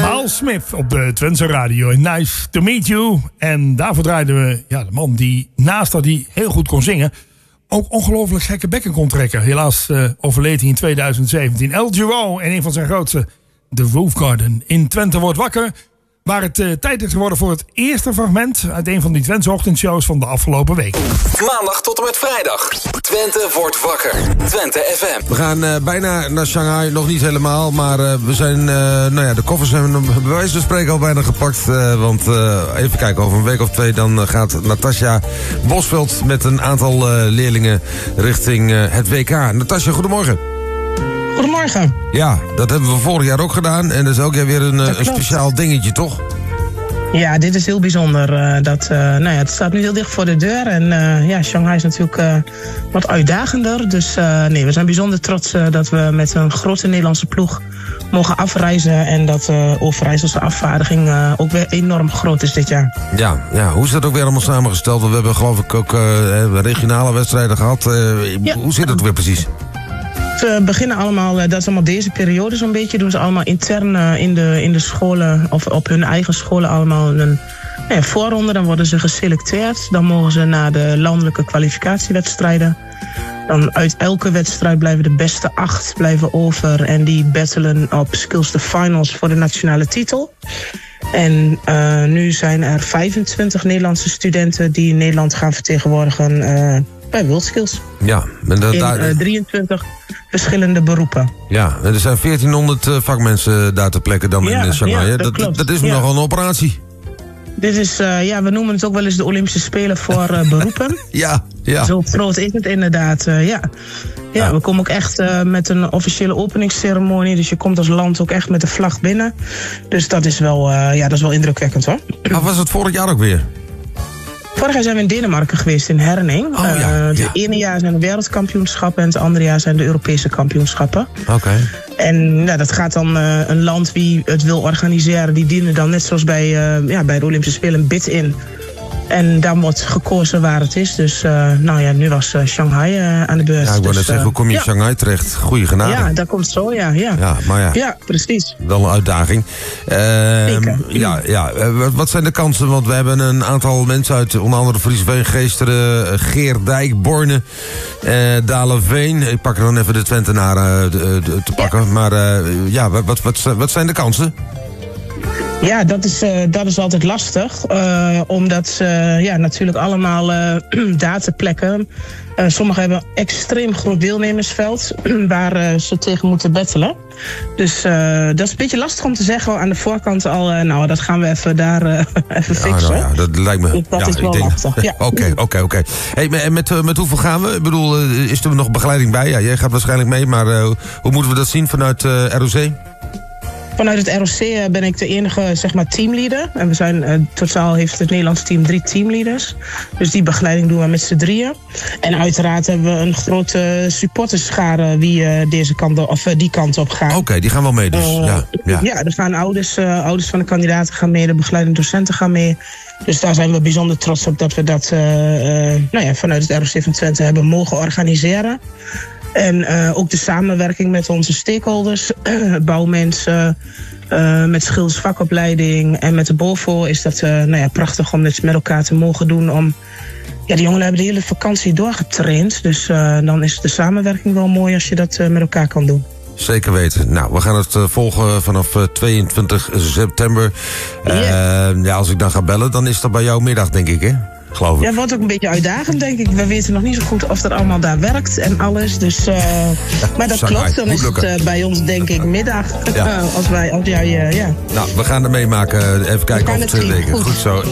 Miles Smith op de Twentse Radio. Nice to meet you. En daarvoor draaiden we de man die naast dat hij heel goed kon zingen, ook ongelooflijk gekke bekken kon trekken. Helaas overleed hij in 2017. El Giro en een van zijn grootste, The Roof Garden. In Twente wordt wakker. Waar het tijd is geworden voor het eerste fragment uit een van die Twentse ochtendshows van de afgelopen week. Maandag tot en met vrijdag. Twente wordt wakker. Twente FM. We gaan bijna naar Shanghai. Nog niet helemaal, maar we zijn... de koffers zijn bij wijze van spreken al bijna gepakt. Want even kijken, over een week of 2 dan gaat Natasja Bosveld met een aantal leerlingen richting het WK. Natasja, goedemorgen. Goedemorgen. Ja, dat hebben we vorig jaar ook gedaan. En dat is ook weer een speciaal dingetje, toch? Ja, dit is heel bijzonder. Het staat nu heel dicht voor de deur. En Shanghai is natuurlijk wat uitdagender. Dus we zijn bijzonder trots dat we met een grote Nederlandse ploeg mogen afreizen. En dat Overijsselse afvaardiging ook weer enorm groot is dit jaar. Ja, hoe is dat ook weer allemaal samengesteld? Want we hebben geloof ik ook regionale wedstrijden gehad. Hoe zit het weer precies? We beginnen allemaal, dat is allemaal deze periode zo'n beetje, doen ze allemaal intern in de scholen of op hun eigen scholen allemaal een voorronde. Dan worden ze geselecteerd, dan mogen ze naar de landelijke kwalificatiewedstrijden. Dan uit elke wedstrijd blijven de beste 8 blijven over en die battelen op Skills the Finals voor de nationale titel. En nu zijn er 25 Nederlandse studenten die Nederland gaan vertegenwoordigen bij World Skills. Ja, in 23 verschillende beroepen. Ja, er zijn 1400 vakmensen daar ter plekke dan in Shanghai. Ja, dat is nogal een operatie. Dit is, we noemen het ook wel eens de Olympische Spelen voor beroepen. Ja. Zo groot is het inderdaad, Ja, we komen ook echt met een officiële openingsceremonie. Dus je komt als land ook echt met de vlag binnen. Dus dat is wel, dat is wel indrukwekkend, hoor. Maar was het vorig jaar ook weer? Vorig jaar zijn we in Denemarken geweest, in Herning. Het ene jaar zijn de wereldkampioenschappen en het andere jaar zijn de Europese kampioenschappen. Oké. En dat gaat dan een land wie het wil organiseren, die dienen dan net zoals bij de Olympische Spelen een bid in. En dan wordt gekozen waar het is. Dus nu was Shanghai aan de beurt. Ja, ik wou net zeggen, hoe kom je in Shanghai terecht? Goeie genade. Ja, dat komt zo, ja. Ja, precies. Wel een uitdaging. Wat zijn de kansen? Want we hebben een aantal mensen uit onder andere Friesveen, Geesteren, Geerdijk, Borne, Dalenveen. Ik pak er dan even de Twentenaren te pakken. Ja. Maar wat zijn de kansen? Ja, dat is altijd lastig. Omdat ze natuurlijk allemaal dataplekken. Sommigen hebben een extreem groot deelnemersveld waar ze tegen moeten battelen. Dus dat is een beetje lastig om te zeggen aan de voorkant al. Dat gaan we even daar even fixen. Dat lijkt me. Dat is wel lastig. Ja. Oké. Hey, met hoeveel gaan we? Ik bedoel, is er nog begeleiding bij? Ja, jij gaat waarschijnlijk mee, maar hoe moeten we dat zien vanuit ROC? Vanuit het ROC ben ik de enige, teamleader. En we zijn, totaal heeft het Nederlands team 3 teamleaders. Dus die begeleiding doen we met z'n 3. En uiteraard hebben we een grote supporterschare wie die kant op gaan. Oké, die gaan wel mee dus. Ja, er gaan ouders van de kandidaten gaan mee, de begeleidende docenten gaan mee. Dus daar zijn we bijzonder trots op dat we dat vanuit het ROC van Twente hebben mogen organiseren. En ook de samenwerking met onze stakeholders, bouwmensen, met schildersvakopleiding en met de BOVO is dat prachtig om dit met elkaar te mogen doen. De jongeren hebben de hele vakantie doorgetraind, dus dan is de samenwerking wel mooi als je dat met elkaar kan doen. Zeker weten. Nou, we gaan het volgen vanaf 22 september. Als ik dan ga bellen, dan is dat bij jou middag, denk ik, hè? Geloof ik. Ja, het wordt ook een beetje uitdagend, denk ik. We weten nog niet zo goed of dat allemaal daar werkt en alles. Dus, maar dat klopt, dan is het bij ons, denk ik, middag. Als jij. Nou, we gaan er meemaken. Even kijken of het weken. Goed zo.